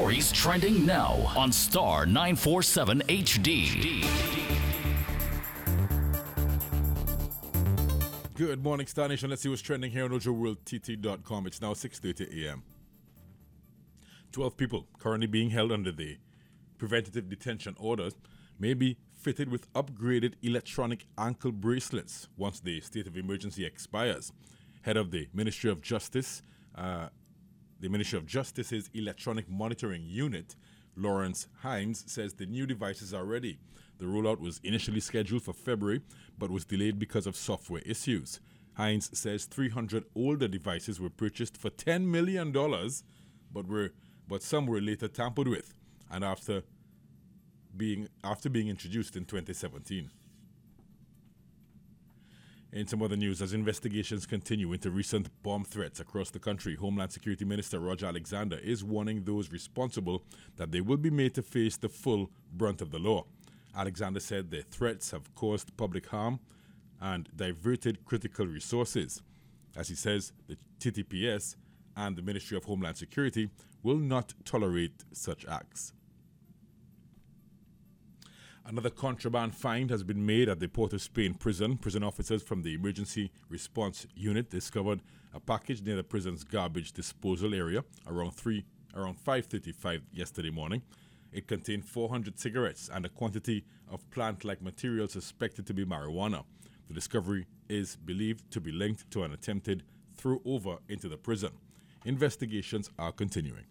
Stories trending now on Star 947 HD. Good morning, Star Nation. Let's see what's trending here on OjoWorldTT.com. It's now 6:30 a.m. 12 people currently being held under the preventative detention orders may be fitted with upgraded electronic ankle bracelets once the state of emergency expires. Head of the Ministry of Justice's Electronic Monitoring Unit, Lawrence Hines, says the new devices are ready. The rollout was initially scheduled for February, but was delayed because of software issues. Hines says 300 older devices were purchased for $10 million, but some were later tampered with, and after being introduced in 2017. In some other news, as investigations continue into recent bomb threats across the country, Homeland Security Minister Roger Alexander is warning those responsible that they will be made to face the full brunt of the law. Alexander said the threats have caused public harm and diverted critical resources. As he says, the TTPS and the Ministry of Homeland Security will not tolerate such acts. Another contraband find has been made at the Port of Spain prison. Prison officers from the Emergency Response Unit discovered a package near the prison's garbage disposal area around 5:35 yesterday morning. It contained 400 cigarettes and a quantity of plant-like material suspected to be marijuana. The discovery is believed to be linked to an attempted throw-over into the prison. Investigations are continuing.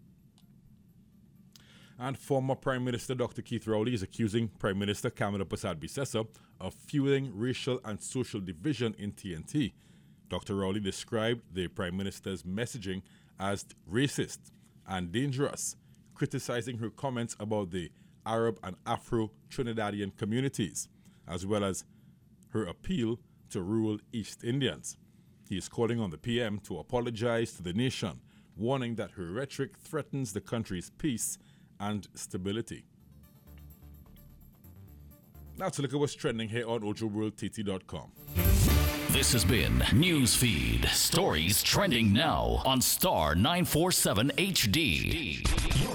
And former Prime Minister Dr. Keith Rowley is accusing Prime Minister Kamala Persad-Bissessar of fueling racial and social division in TNT. Dr. Rowley described the Prime Minister's messaging as racist and dangerous, criticizing her comments about the Arab and Afro-Trinidadian communities, as well as her appeal to rural East Indians. He is calling on the PM to apologize to the nation, warning that her rhetoric threatens the country's peace and stability. Now to look at what's trending here on OjoWorldTT.com. This has been Newsfeed, stories trending now on Star 947 HD.